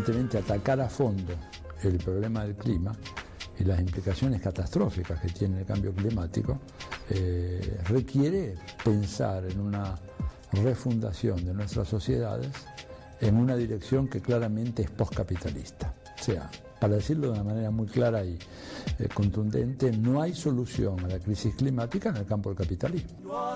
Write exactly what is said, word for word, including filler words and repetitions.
evidentemente atacar a fondo el problema del clima y las implicaciones catastróficas que tiene el cambio climático eh, requiere pensar en una refundación de nuestras sociedades en una dirección que claramente es postcapitalista. O sea, para decirlo de una manera muy clara y eh, contundente, no hay solución a la crisis climática en el campo del capitalismo.